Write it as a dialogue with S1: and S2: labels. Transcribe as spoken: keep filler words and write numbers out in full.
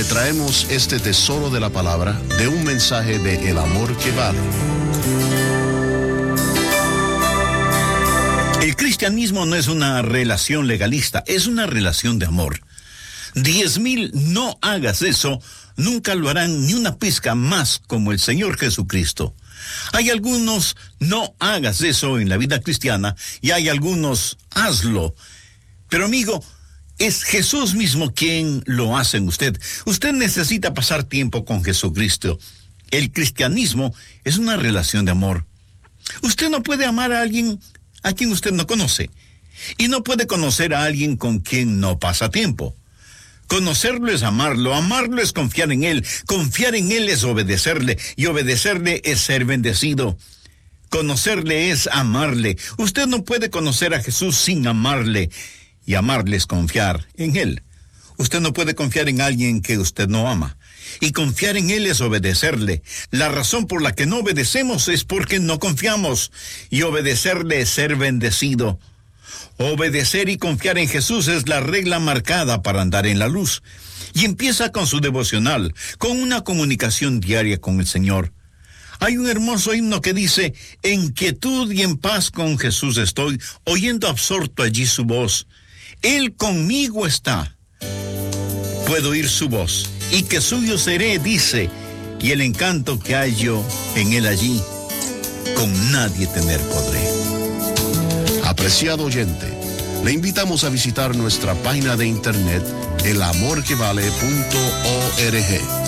S1: traemos este tesoro de la palabra de un mensaje de El Amor que Vale.
S2: El cristianismo no es una relación legalista, es una relación de amor. Diez mil no hagas eso, nunca lo harán ni una pizca más como el Señor Jesucristo. Hay algunos no hagas eso en la vida cristiana y hay algunos hazlo. Pero amigo, es Jesús mismo quien lo hace en usted. Usted necesita pasar tiempo con Jesucristo. El cristianismo es una relación de amor. Usted no puede amar a alguien a quien usted no conoce. Y no puede conocer a alguien con quien no pasa tiempo. Conocerlo es amarlo, amarlo es confiar en Él, confiar en Él es obedecerle, y obedecerle es ser bendecido. Conocerle es amarle. Usted no puede conocer a Jesús sin amarle, y amarle es confiar en Él. Usted no puede confiar en alguien que usted no ama, y confiar en Él es obedecerle. La razón por la que no obedecemos es porque no confiamos, y obedecerle es ser bendecido. Obedecer y confiar en Jesús es la regla marcada para andar en la luz. Y empieza con su devocional, con una comunicación diaria con el Señor. Hay un hermoso himno que dice: en quietud y en paz con Jesús estoy, oyendo absorto allí su voz. Él conmigo está, puedo oír su voz, y que suyo seré, dice, y el encanto que hallo en él allí, con nadie tener podré.
S1: Apreciado oyente, le invitamos a visitar nuestra página de internet el amor que vale punto org.